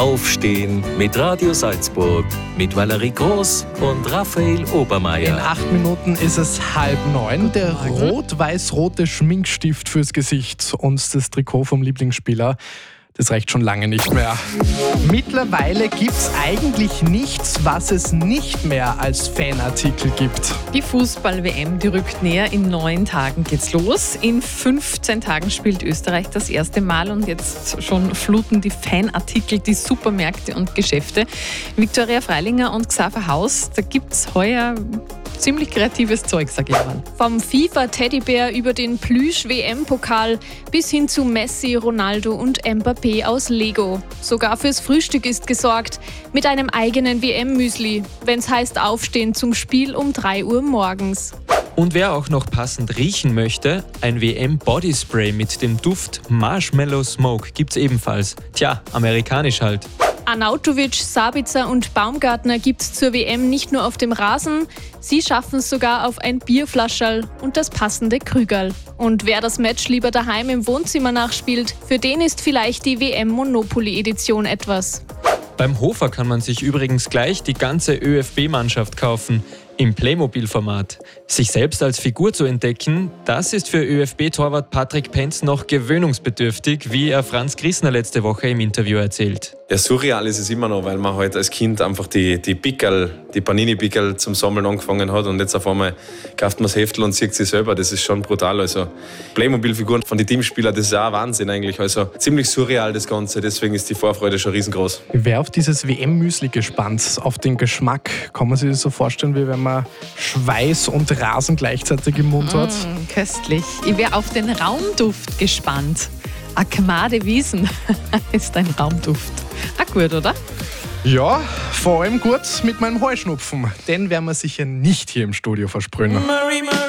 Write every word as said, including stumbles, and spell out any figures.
Aufstehen mit Radio Salzburg mit Valerie Groß und Raphael Obermeier. In acht Minuten ist es halb neun. Der rot-weiß-rote Schminkstift fürs Gesicht und das Trikot vom Lieblingsspieler, das reicht schon lange nicht mehr. Mittlerweile gibt es eigentlich nichts, was es nicht mehr als Fanartikel gibt. Die Fußball-W M, die rückt näher. In neun Tagen geht's los. In fünfzehn Tagen spielt Österreich das erste Mal und jetzt schon fluten die Fanartikel die Supermärkte und Geschäfte. Viktoria Freilinger und Xaver Haus, da gibt's heuer ziemlich kreatives Zeug, sag ich mal. Vom FIFA-Teddybär über den Plüsch-W M-Pokal bis hin zu Messi, Ronaldo und Mbappé aus Lego. Sogar fürs Frühstück ist gesorgt. Mit einem eigenen W M-Müsli, wenn's heißt aufstehen zum Spiel um drei Uhr morgens. Und wer auch noch passend riechen möchte, ein W M-Bodyspray mit dem Duft Marshmallow Smoke gibt's ebenfalls. Tja, amerikanisch halt. Arnautovic, Sabitzer und Baumgartner gibt's zur W M nicht nur auf dem Rasen, sie schaffen es sogar auf ein Bierflascherl und das passende Krügerl. Und wer das Match lieber daheim im Wohnzimmer nachspielt, für den ist vielleicht die W M-Monopoly-Edition etwas. Beim Hofer kann man sich übrigens gleich die ganze ÖFB-Mannschaft kaufen. Im Playmobil-Format. Sich selbst als Figur zu entdecken, das ist für ÖFB-Torwart Patrick Penz noch gewöhnungsbedürftig, wie er Franz Grissner letzte Woche im Interview erzählt. Ja, surreal ist es immer noch, weil man halt als Kind einfach die, die Pickerl, die Panini-Pickerl zum Sammeln angefangen hat und jetzt auf einmal kauft man das Heftel und sieht sie selber. Das ist schon brutal. Also Playmobil-Figuren von den Teamspielern, das ist auch ein Wahnsinn eigentlich. Also ziemlich surreal das Ganze, deswegen ist die Vorfreude schon riesengroß. Ich wäre auf dieses W M-Müsli gespannt, auf den Geschmack. Kann man sich das so vorstellen, wie wenn man Schweiß und Rasen gleichzeitig im Mund hat? Mm, köstlich. Ich wäre auf den Raumduft gespannt. Akmade Wiesen ist ein Raumduft. Ah, gut, oder? Ja, vor allem gut mit meinem Heuschnupfen. Den werden wir sicher nicht hier im Studio versprühen.